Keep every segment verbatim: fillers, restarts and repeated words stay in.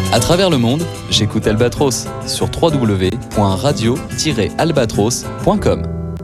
À travers le monde, j'écoute Albatros sur w w w point radio tiret albatros point com.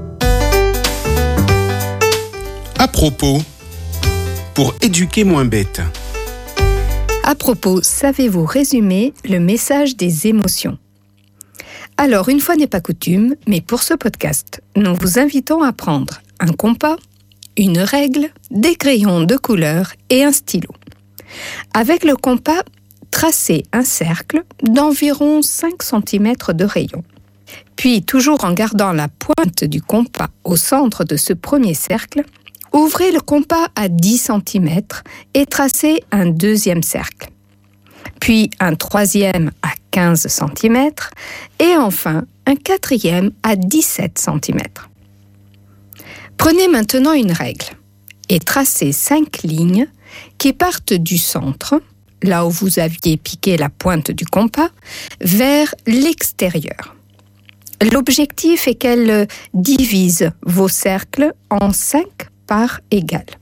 À propos, pour éduquer moins bête. À propos, savez-vous résumer le message des émotions ? Alors, une fois n'est pas coutume, mais pour ce podcast, nous vous invitons à prendre un compas, une règle, des crayons de couleur et un stylo. Avec le compas, tracez un cercle d'environ cinq centimètres de rayon. Puis, toujours en gardant la pointe du compas au centre de ce premier cercle, ouvrez le compas à dix centimètres et tracez un deuxième cercle. Puis un troisième à quinze centimètres et enfin un quatrième à dix-sept centimètres. Prenez maintenant une règle et tracez cinq lignes qui partent du centre, là où vous aviez piqué la pointe du compas, vers l'extérieur. L'objectif est qu'elles divisent vos cercles en cinq parts égales.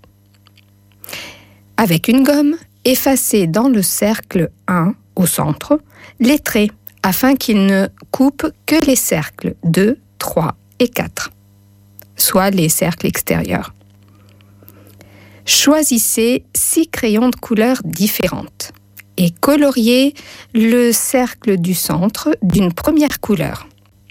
Avec une gomme, effacez dans le cercle un, au centre, les traits afin qu'ils ne coupent que les cercles deux, trois et quatre, soit les cercles extérieurs. Choisissez six crayons de couleurs différentes et coloriez le cercle du centre d'une première couleur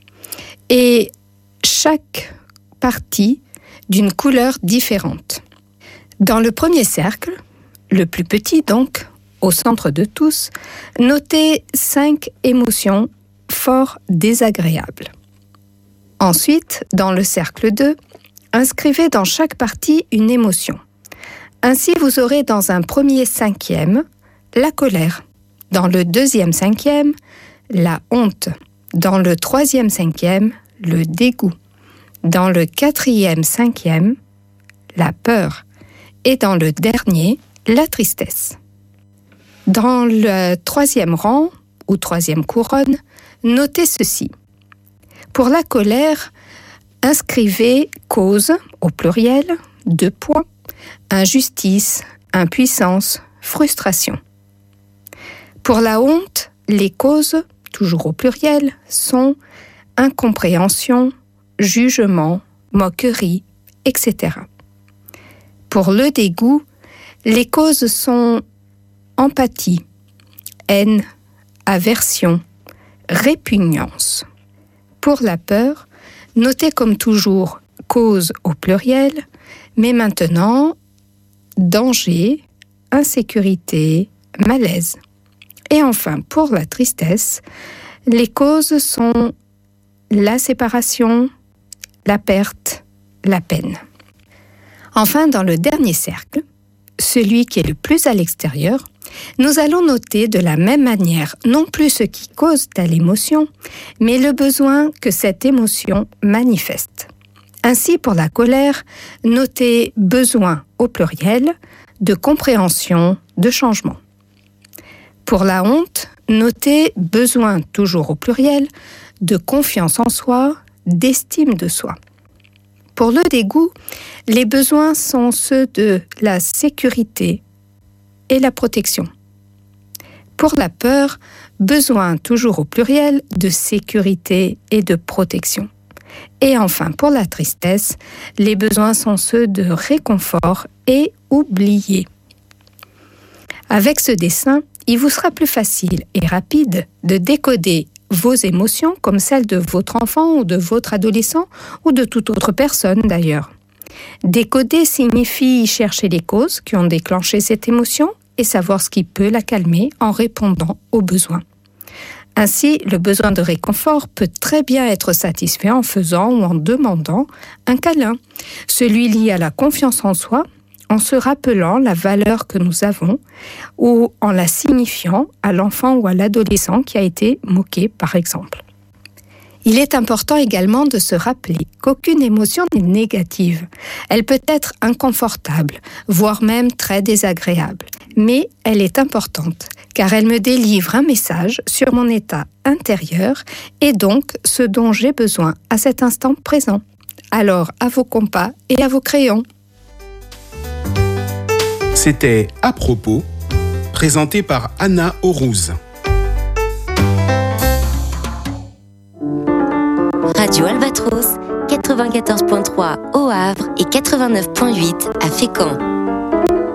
et chaque partie d'une couleur différente. Dans le premier cercle, le plus petit donc, au centre de tous, notez cinq émotions fort désagréables. Ensuite, dans le cercle deux, inscrivez dans chaque partie une émotion. Ainsi, vous aurez dans un premier cinquième la colère, dans le deuxième cinquième la honte, dans le troisième cinquième le dégoût, dans le quatrième cinquième la peur et dans le dernier la tristesse. Dans le troisième rang ou troisième couronne, notez ceci. Pour la colère, inscrivez cause au pluriel, deux points, injustice, impuissance, frustration. Pour la honte, les causes, toujours au pluriel, sont incompréhension, jugement, moquerie, et cetera. Pour le dégoût, les causes sont empathie, haine, aversion, répugnance. Pour la peur, notez comme toujours cause au pluriel, mais maintenant danger, insécurité, malaise. Et enfin, pour la tristesse, les causes sont la séparation, la perte, la peine. Enfin, dans le dernier cercle, celui qui est le plus à l'extérieur, nous allons noter de la même manière non plus ce qui cause telle émotion, mais le besoin que cette émotion manifeste. Ainsi, pour la colère, notez besoin au pluriel de compréhension, de changement. Pour la honte, notez besoin toujours au pluriel de confiance en soi, d'estime de soi. Pour le dégoût, les besoins sont ceux de la sécurité et la protection. Pour la peur, besoin toujours au pluriel de sécurité et de protection. Et enfin, pour la tristesse, les besoins sont ceux de réconfort et oublié. Avec ce dessin, il vous sera plus facile et rapide de décoder vos émotions comme celles de votre enfant ou de votre adolescent ou de toute autre personne d'ailleurs. Décoder signifie chercher les causes qui ont déclenché cette émotion et savoir ce qui peut la calmer en répondant aux besoins. Ainsi, le besoin de réconfort peut très bien être satisfait en faisant ou en demandant un câlin, celui lié à la confiance en soi, en se rappelant la valeur que nous avons ou en la signifiant à l'enfant ou à l'adolescent qui a été moqué, par exemple. Il est important également de se rappeler qu'aucune émotion n'est négative. Elle peut être inconfortable, voire même très désagréable. Mais elle est importante, car elle me délivre un message sur mon état intérieur et donc ce dont j'ai besoin à cet instant présent. Alors, à vos compas et à vos crayons. C'était À propos, présenté par Anna Aurouz. Radio Albatros, quatre-vingt-quatorze point trois au Havre et quatre-vingt-neuf point huit à Fécamp.